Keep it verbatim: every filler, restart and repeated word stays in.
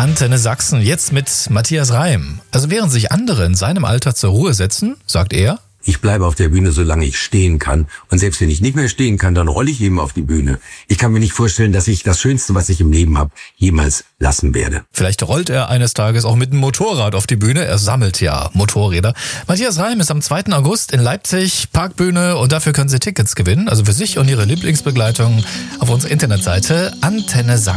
Antenne Sachsen, jetzt mit Matthias Reim. Also während sich andere in seinem Alter zur Ruhe setzen, sagt er: Ich bleibe auf der Bühne, solange ich stehen kann. Und selbst wenn ich nicht mehr stehen kann, dann rolle ich eben auf die Bühne. Ich kann mir nicht vorstellen, dass ich das Schönste, was ich im Leben habe, jemals lassen werde. Vielleicht rollt er eines Tages auch mit einem Motorrad auf die Bühne. Er sammelt ja Motorräder. Matthias Reim ist am zweiten August in Leipzig, Parkbühne, und dafür können Sie Tickets gewinnen. Also für sich und Ihre Lieblingsbegleitung auf unserer Internetseite Antenne Sachsen.